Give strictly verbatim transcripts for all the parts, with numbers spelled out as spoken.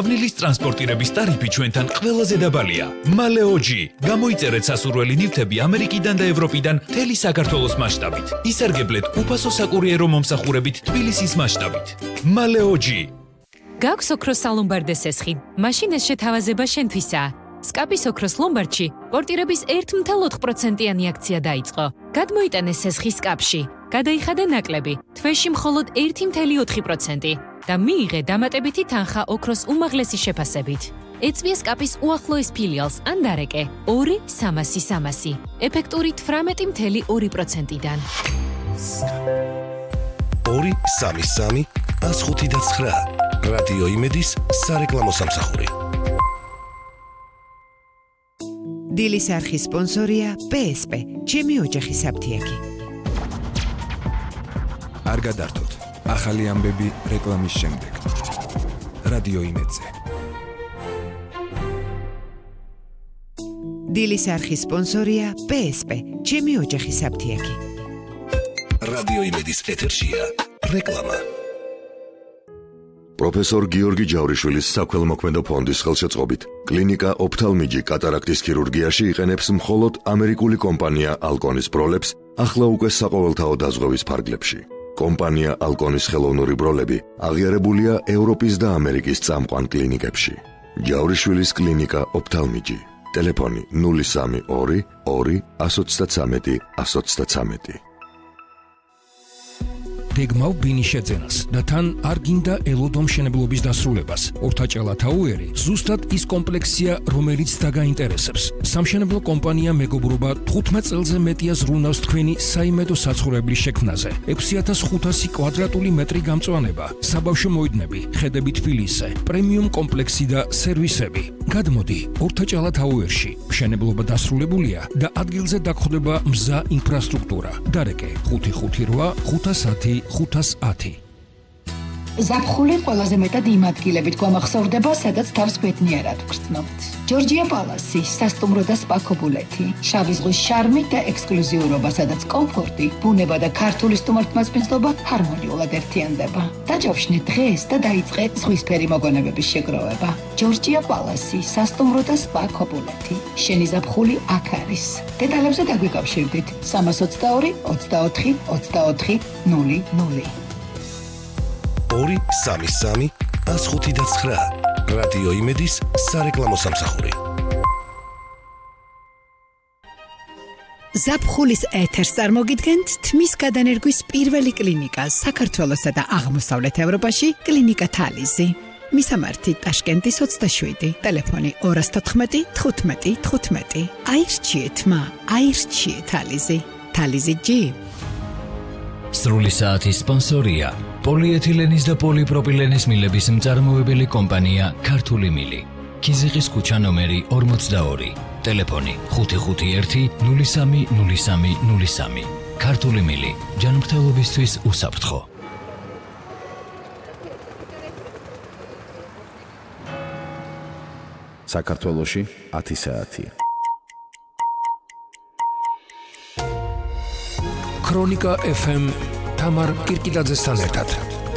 სიკვდილის ტრანსპორტირების ტარიფი ჩვენთან ყველაზე დაბალია. მალეოჯი. გამოიწერეთ სასურველი ნივთები ამერიკიდან და ევროპიდან მთელი საქართველოს მასშტაბით. ისარგებლეთ უფასო საკურიერო მომსახურებით თბილისის მასშტაბით. მალეოჯი. გაქვს ოქროს სალომბარდე სესხი. მაშინ ეს შეთავაზება შენთვისაა. სკაპის ოქროს ლომბარდში პორტირების ერთ ოცდაოთხ პროცენტიანი აქცია დაიწყო. გადმოიტანეს სესხი სკაპში. გადაიხადა ნაკლები. თვეში მხოლოდ ერთი ოცდაოთხ პროცენტი და მიიღე დამატებითი თანხა ოქროს უმაღლესი შეფასებით. ეწვია სკაპის უახლოეს ფილიალს ან დარეკე ორი სამასი სამასი. ეფექტური თვრამეტი ოცდაოთხ პროცენტიდან. ორი სამი სამი ას ხუთი და ცხრა. რადიო იმედის სარეკლამო სამსახური. დილის არხის სპონსორია პე ეს პე, ჩემი ოჯახის აფთიაქი. არ გადართოთ, ახალი ამბები რეკლამის შემდეგ. რადიო იმედზე. დილის არხის სპონსორია პე ეს პე, ჩემი ოჯახის აფთიაქი. რადიო იმედის ეთერშია რეკლამა. პროფესორ გიორგი ჯავრიშვილის საქველმოქმედო ფონდის ხელშეწყობით კლინიკა ოფთალმიჯი კატარაქტის ქირურგიაში იყენებს მხოლოდ ამერიკული კომპანია ალკონის ბროლებს ახლა უკვე საყოველთაო დაზღვევის ფარგლებში. კომპანია ალკონის ხელოვნური ბროლები აღიარებულია ევროპის და ამერიკის წამყვან კლინიკებში. ჯავრიშვილის კლინიკა ოფთალმიჯი. ტელეფონი ნული სამი ორი ორი ათს ოცდათრამეტი ათს ოცდათრამეტი. გეგმავ ბინის შეძენას და თან არ გინდა ელოდო მშენებლობის დასრულებას. ორთაჭალა თაუერი ზუსტად ის კომპლექსია, რომელიც დაგაინტერესებს. სამშენებლო კომპანია მეგობრობა თხუთმეტ წელზე მეტია ზრუნავს თქვენი საიმედო საცხოვრებლის შექმნაზე. ექვსი ათას ხუთასი კვადრატული მეტრი გამწვანება, საბავშვო მოედნები, ხედები თბილისზე, პრემიუმ კომპლექსი და სერვისები. გადმოდი ორთაჭალა თაუერში. მშენებლობა დასრულებულია და ადგილზე დაგხვდება მზა ინფრასტრუქტურა. დარეკე ხუთი ხუთი რვა ხუთას ათი ხუთას ათი. ზაფხული ყველაზე მეტად იმ ადგილებით გვამახსოვრდება, სადაც თავს ბედნიერად ვგრძნობთ. ჯორჯია პალასი, სასტუმრო და სპა ქობულეთი, შავი ზღვის შარმი და ექსკლუზიურობა, სადაც კომფორტი, ბუნება და ქართული სტუმართმასპინძლობა ჰარმონიულად ერთიანდება. დაჯავშნე დღეს და დაიწყე ზღვისფერი მოგონებების შეგროვება. ჯორჯია პალასი, სასტუმრო და სპა ქობულეთი. შენი ზაფხული აქ არის. დეტალებზე დაგვიკავშირდით სამას ოცდაორი ოცდაოთხი ოცდაოთხი ნული ნული. ორი სამი სამი ათს ხუთი და ცხრა. რადიო იმედის სარეკლამო სამსახური. ზაფხულის ეთერს წარმოგიდგენთ თმის გადანერგვის პირველი კლინიკა საქართველოსა და აღმოსავლეთ ევროპაში კლინიკა თალიზი. მისამართი ტაშკენტის ოცდაშვიდი, ტელეფონი ორი თოთხმეტი თხუთმეტი თხუთმეტი. აირჩიეთ მა, აირჩიეთ თალიზი. თალიზი ჯი. სრული საათის სპონსორია პოლიეთილენის და პოლიპროპილენის მილების მწარმოებელი კომპანია ქართული მილი. ქიზიყის ქუჩა ნომერი ორმოცდაორი. ტელეფონი ხუთი ხუთი ერთი ნული სამი ნული სამი ნული სამი. ქართული მილი ჯანმრთელობისთვის უსაფრთხო. საქართველოში ათი საათი. ქრონიკა ეფ ემ თამარ კირკიდაძესთან ერთად.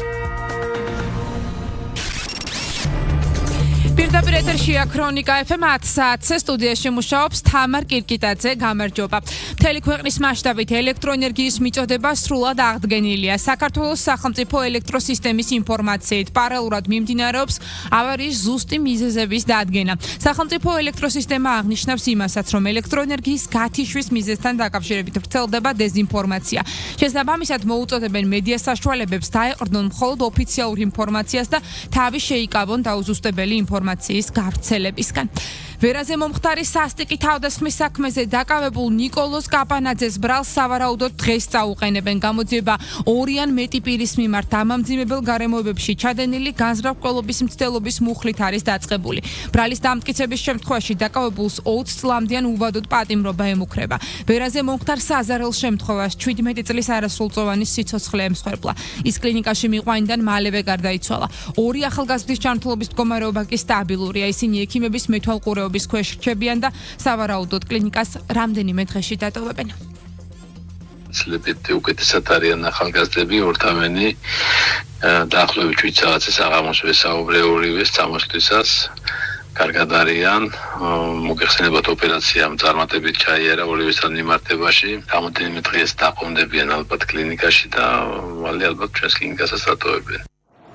პირდაპირ ეთერშია ქრონიკა ეფ ემ ათი საათზე სტუდიაში მუშაობს თამარ კირკიდაძე. გამარჯობა. მთელი ქვეყნის მასშტაბით ელექტროენერგიის მიწოდება სრულად აღდგენილია. საქართველოს სახელმწიფო ელექტროსისტემის ინფორმაციით პარალელურად მიმდინარეობს ავარიის ზუსტი მიზეზების დადგენა. სახელმწიფო ელექტროსისტემა აღნიშნავს იმასაც, რომ ელექტროენერგიის გათიშვის მიზეზთან დაკავშირებით ვრცელდება დეზინფორმაცია. შესაბამისად მოუწოდებენ მედია საშუალებებს დაეყრდნონ მხოლოდ ოფიციალურ ინფორმაციას და თავი შეიკავონ დაუზუსტებელი ინფორმაციის გავრცელებისგან. ვერაზე მომხდარი სასტიკი თავდასხმის საქმეზე დაკავებულ ნიკოლოზ კაპანაძეს ბრალს სავარაუდოდ დღეს წაუყენებენ. გამოძიება ორი ან მეტი პირის მიმართ ამამძიმებელ გარემოებებში ჩადენილი განზრახ-მკვლელობის მცდელობის მუხლით არის დაწყებული. ბრალის დამტკიცების შემთხვევაში დაკავებულს ოცი წლამდე უვადოდ პატიმრობა ემუქრება. ვერაზე მომხდარ საზარელ შემთხვევას ჩვიდმეტი წლის არასრულწლოვანი სიცოცხლე ემსხვერპლა. ის კლინიკაში მიყვანიდან მალევე გარდაიცვალა. ორი ახალგაზრდის ჯანმრთელობის მდგომარეობა კი სტაბილურია. ისინი ექიმების მეთვალყურეობის ქვეშ რჩებიან და სავარაუდოდ კლინიკას რამდენიმე დღეში დატოვებენ. ცლებითი უკეთესად არიან ახალგაზრდები, ორთავენი დაახლოებით შვიდ საათზე საღამოს ვესაუბრე ორივეს წამოსვლისას. კარგად არიან, მოგეხსენებათ ოპერაციამ წარმატებით ჩაიარა ორივესთან მიმართებაში. Რამდენიმე დღეს დაყრდნობიან ალბათ კლინიკაში და მალე ალბათ ჩვენს კლინიკასაც დატოვებენ.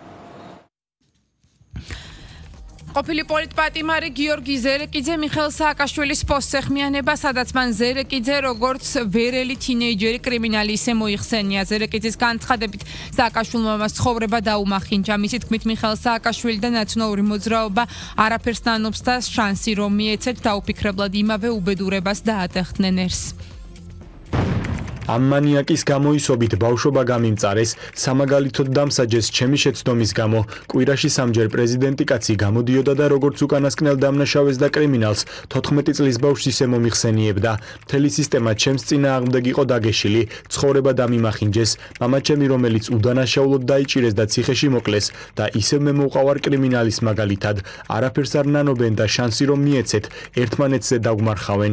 ყოფილი პოლიტპატიმარი გიორგი ზერეკიძე მიხეილ სააკაშვილის პოსტსეხმიანება, სადაც მან ზერეკიძე როგორც ვერელი თინეიჯერი კრიმინალი ისე მოიხსენია. ზერეკიძის განცხადებით სააკაშვილმა მას ცხოვრება დაუმახინჯა. მისი თქმით მიხეილ სააკაშვილი და ნაცნობური მოძრაობა არაფერს ნანობს და შანსი რომ მიეცეთ დაუფიქრებლად იმავე უბედურებას დაატეხდნენ ერს. ამ მანიაკის გამოისობით ბავშვობა გამიმწარეს, სამაგალითოდ დამსაჯეს ჩემი შეცდომის გამო. კვირაში სამჯერ პრეზიდენტი კაცი გამოდიოდა და როგორც უკანასკნელ დამნაშავეს და კრიმინალს თოთხმეტი წლის ბავშვს ისე მომიხსენიებდა. მთელი სისტემა ჩემს წინააღმდეგ იყო დაგეშილი, ცხოვრება დამიმახინჯეს. მამაჩემი, რომელიც უდანაშაულოდ დაიჭირეს და ციხეში მოკლეს და ისევ მე მოვყავარ კრიმინალის მაგალითად. არაფერს არ ნანობენ და შანსი რომ მიეცეთ, ერთმანეთზე დაგმარხავენ.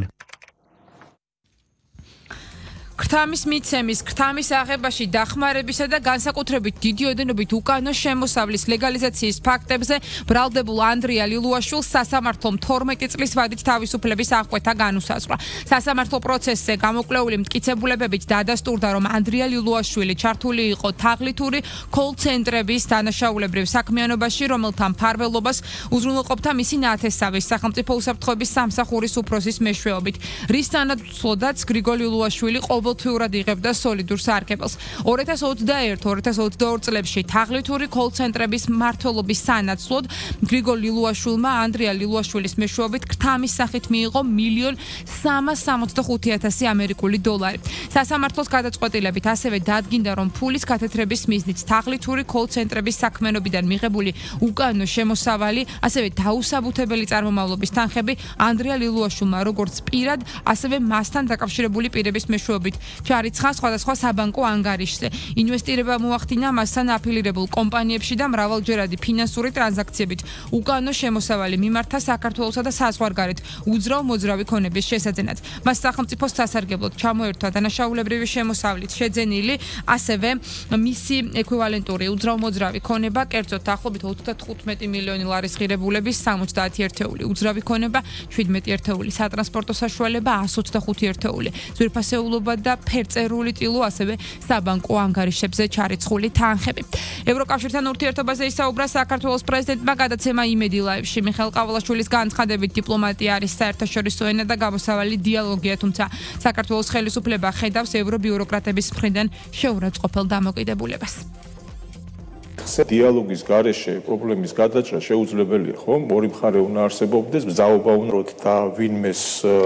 ქრთამის მიცემის, ქრთამის აღებაში დახმარებისა და განსაკუთრებით დიდი ოდენობით უკანო შემოსავლის ლეგალიზაციის ფაქტებზე ბრალდებულ ანდრია ლილუაშვილს სასამართლომ თორმეტი წლის ვადით თავისუფლების აღკვეთა განუსაზღვრა. სასამართლო პროცესზე გამოკვლეული მტკიცებულებებით დადასტურდა, რომ ანდრია ლილუაშვილი ჩართული იყო თაღლითური კოლ-ცენტრების დანაშაულებრივ საქმიანობაში, რომელთა მფარველობას უზრუნველყოფდა მისი ნათესავის სახელმწიფო უსაფრთხოების სამსახურის უფროსის მეშვეობით. რის სანაცვლოდაც გრიგოლ ლილუაშვილი ყოველთვიურად იღებდა სოლიდურ სარგებელს. ორი ათას ოცდაერთი ორი ათას ოცდაორი წლებში თაღლითური კოლ-ცენტრების მმართველობის სანაცვლოდ გრიგოლ ლილუაშვილმა ანდრია ლილუაშვილის მეშვეობით ქრთამის სახით მიიღო მილიონ სამას სამოცდახუთი ათასი ამერიკული დოლარი. სასამართლოს გადაწყვეტილებით ასევე დადგინდა, რომ ფულის გათეთრების მიზნით თაღლითური კოლ-ცენტრების საქმიანობიდან მიღებული უკანო შემოსავალი, ასევე დაუსაბუთებელი წარმომავლობის თანხები ანდრია ლილუაშვილმა როგორც პირად, ასევე მასთან დაკავშირებული პირების მეშვეობით ჩარიცხა სხვადასხვა საბანკო ანგარიშზე. ინვესტირება მოახდინა მასთან აფილირებულ კომპანიებში და მრავალჯერადი ფინანსური ტრანზაქციებით. უკანო შემოსავალი მიმართა საქართველოსა და საზღვარგარეთ უძრავ მოძრავი ქონების შესაძენად. მას სახელმწიფოს სასარგებლოდ ჩამოერთვა დანაშაულებრივი შემოსავლით შეძენილი, ასევე მისი ეკვივალენტური უძრავ მოძრავი ქონება, კერძოდ დაახლოებით ოცდათხუთმეტი მილიონი ლარის ღირებულების სამოცდაათი ერთეული, უძრავი ქონება შვიდმეტი ერთეული, სატრანსპორტო საშუალება εκατს ოცდახუთი ერთეული, ძვირფასეულობა და ფერწერული ტილო, ასევე საბანკო ანგარიშებზე ჩარიცხული თანხები. ევროკავშირთან ურთიერთობაზე ისაუბრა საქართველოს პრეზიდენტმა გადაცემა იმედი ლაივში. მიხეილ ყავალაშვილის განცხადებით დიპლომატია არის საერთაშორისო ენა და გამოსავალი დიალოგია, თუმცა საქართველოს ხელისუფლება ხედავს ევრობიუროკრატების მხრიდან შეურაცხყოფელ დამოკიდებულებას. დიალოგის გარეშე პრობლემის გადაჭრა შეუძლებელია, ხომ? ორი მხარე უნდა არსებობდეს, მზაობა უნდა და ვინმეს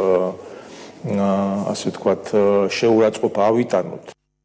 ასე ვთქვათ, შეურაცხყოფა ავიტანოთ.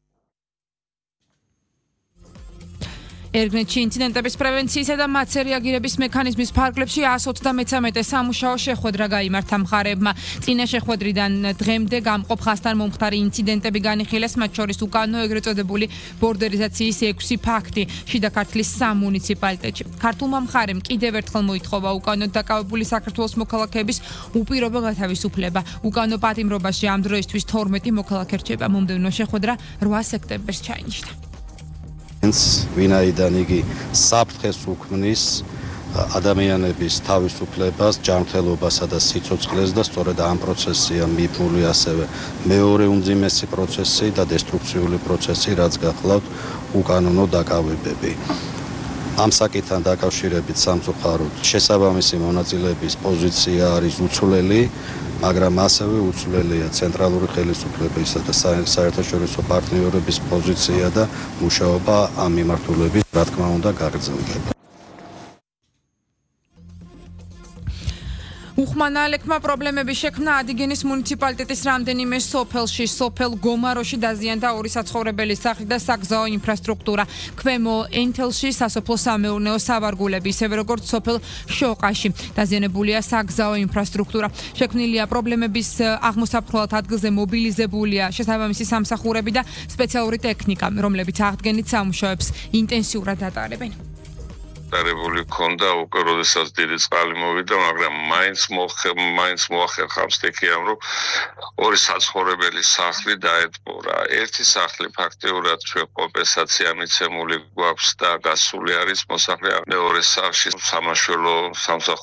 ერგნეთში ინციდენტების პრევენციისა და მათზე რეაგირების მექანიზმის ფარგლებში εκას ოცდამეცამეტე სამუშაო შეხვედრა გაიმართა მხარეებმა. წინა შეხვედრიდან დღემდე გამყოფ ხასთან მომხდარი ინციდენტები განიხილეს, მათ შორის უკანო ეგრეთ წოდებული ბორდერიზაციის ექვსი ფაქტი შიდა ქართლის სამ მუნიციპალიტეტში. ქართულმა მხარემ კიდევ ერთხელ მოითხოვა უკანოდ დაკავებული საქართველოს მოქალაქეების უპირობო გათავისუფლება. უკანო პატიმრობაში ამ დროისთვის თორმეტი მოქალაქე რჩება. მომდევნო შეხვედრა რვა სექტემბერს ჩაინიშნა. ვინაიდან იგი საფრთხეს უქმნის ადამიანების თავისუფლებას, ჯანმრთელობასა და სიცოცხლეს და სწორედ ამ პროცესია მიბმული ასევე მეორე უმძიმესი პროცესი და დესტრუქციული პროცესი, რაც გახლავთ უკანონო დაკავებები. ამ საკითხთან დაკავშირებით სამწუხაროდ შესაბამისი მონაწილეების პოზიცია არის უცვლელი, მაგრამ ასევე უცვლელია ცენტრალური ხელისუფლებისა და საერთაშორისო პარტნიორების პოზიცია და მუშაობა ამ მიმართულებით, რა თქმა უნდა, გაგრძელდება. უხმანაალექმა პრობლემები შექმნა ადიგენის მუნიციპალიტეტის რამდენიმე სოფელში, სოფელ გომაროში დაზიანდა ორი საცხოვრებელი სახლი და საგზაო ინფრასტრუქტურა. ქვემო ენთელში სასოფლო სამეურნეო სავარგულები, ისევე როგორც სოფელ შოყაში დაზიანებულია საგზაო ინფრასტრუქტურა. შექმნილია პრობლემების აღმოსაფრთხოებად ადგილზე მობილიზებულია შესაბამისი სამსახურები და სპეციალური ტექნიკა, რომლებიც აღდგენით სამუშაოებს ინტენსიურად ატარებენ. გატარებული ქონდა უკვე როდესაც დიდი წყალი მოვიდა, მაგრამ მაინც მოხ მაინც მოახერხა სტიქიამ, რომ ორი საცხოვრებელი სახლი დაეთბურა. ერთი სახლი ფაქტიურად ჩვენ კომპენსაცია მიცემული გვაქვს და გასული არის მოსახლე. მეორე სახლში სამაშველო სამსახური